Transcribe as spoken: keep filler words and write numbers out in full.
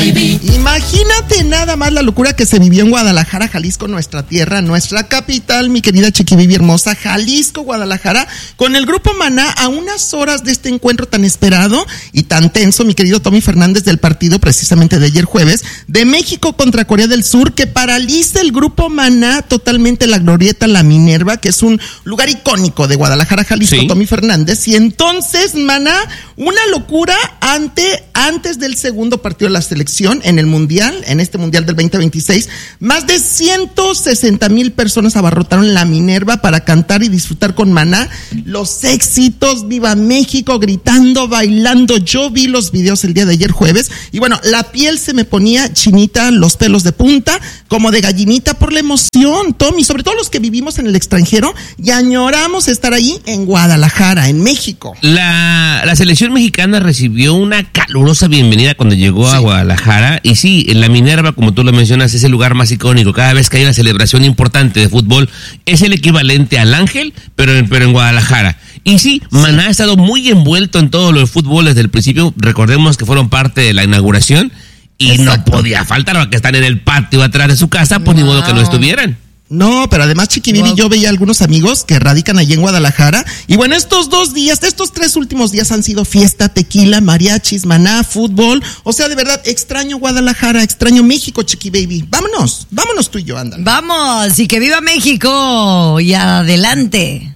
Baby. Imagínate nada más la locura que se vivió en Guadalajara, Jalisco, nuestra tierra, nuestra capital, mi querida Chiqui Baby hermosa, Jalisco, Guadalajara, con el grupo Maná a unas horas de este encuentro tan esperado y tan tenso, mi querido Tommy Fernández, del partido precisamente de ayer jueves, de México contra Corea del Sur, que paraliza el grupo Maná totalmente la glorieta La Minerva, que es un lugar icónico de Guadalajara, Jalisco, sí. Tommy Fernández, y entonces Maná, una locura ante, antes del segundo partido de la selección en el Mundial, en este Mundial del veinte veintiséis, más de ciento sesenta mil personas abarrotaron La Minerva para cantar y disfrutar con Maná los éxitos, Viva México, gritando, bailando. Yo vi los videos el día de ayer jueves y bueno, la piel se me ponía chinita, los pelos de punta, como de gallinita por la emoción, Tommy, sobre todo los que vivimos en el extranjero y añoramos estar ahí en Guadalajara, en México. La, la selección mexicana recibió una calurosa bienvenida cuando llegó sí. a Guadalajara y sí, La Minerva, como tú lo mencionas, es el lugar más icónico. Cada vez que hay una celebración importante de fútbol es el equivalente al Ángel, pero en, pero en Guadalajara. Y sí, sí, Maná ha estado muy envuelto en todos los fútbol desde el principio. Recordemos que fueron parte de la inauguración y Exacto. no podía faltar, porque están en el patio atrás de su casa, pues no. ni modo que no estuvieran. No, pero además, Chiqui Baby, wow. yo veía algunos amigos que radican allí en Guadalajara. Y bueno, estos dos días, estos tres últimos días han sido fiesta, tequila, mariachis, Maná, fútbol. O sea, de verdad, extraño Guadalajara, extraño México, Chiqui Baby. Vámonos, vámonos tú y yo, ándale. Vamos, y que viva México, y adelante.